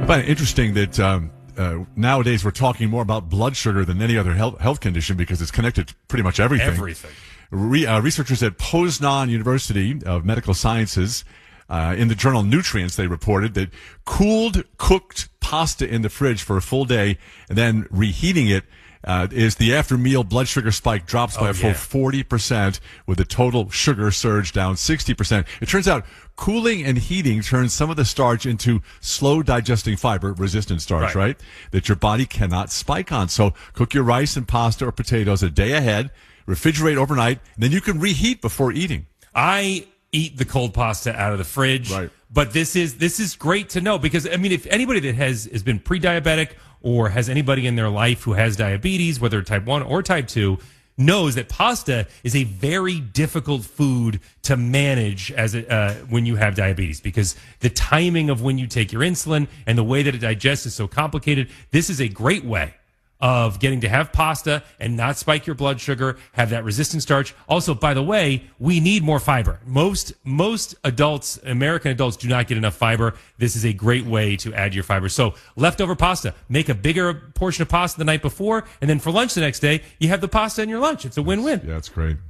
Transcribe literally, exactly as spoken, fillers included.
But interesting that um, uh, nowadays we're talking more about blood sugar than any other health, health condition because it's connected to pretty much everything. Everything. Re, uh, researchers at Poznan University of Medical Sciences, uh, in the journal Nutrients, they reported that cooled, cooked pasta in the fridge for a full day and then reheating it uh, is the after-meal blood sugar spike drops by Oh, a full yeah. forty percent with the total sugar surge down sixty percent. It turns out cooling and heating turns some of the starch into slow-digesting fiber, resistant starch, right. Right. that your body cannot spike on. So cook your rice and pasta or potatoes a day ahead, refrigerate overnight, and then you can reheat before eating. I eat the cold pasta out of the fridge. Right. But this is this is great to know because, I mean, if anybody that has, has been pre-diabetic or has anybody in their life who has diabetes, whether type one or type two, knows that pasta is a very difficult food to manage as a, uh, when you have diabetes because the timing of when you take your insulin and the way that it digests is so complicated. This is a great way of getting to have pasta and not spike your blood sugar, have that resistant starch. Also, by the way, we need more fiber. Most most adults, American adults, do not get enough fiber. This is a great way to add your fiber. So leftover pasta, make a bigger portion of pasta the night before, and then for lunch the next day, you have the pasta in your lunch. It's a win-win. Yeah, that's great.